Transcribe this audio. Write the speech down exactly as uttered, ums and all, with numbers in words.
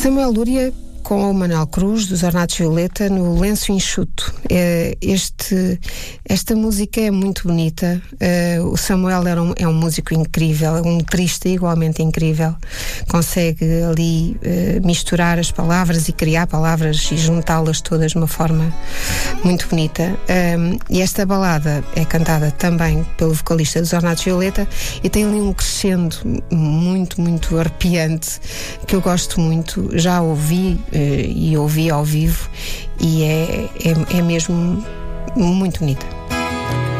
Samuel Lúria com o Manuel Cruz, dos Ornatos Violeta, no Lenço Enxuto. Este, esta música é muito bonita. O Samuel era um, é um músico incrível, um letrista igualmente incrível. Consegue ali misturar as palavras e criar palavras e juntá-las todas de uma forma muito bonita. E esta balada é cantada também pelo vocalista dos Ornatos Violeta e tem ali um crescendo muito, muito arrepiante que eu gosto muito. Já ouvi e ouvi ao vivo e é, é, é mesmo muito bonita.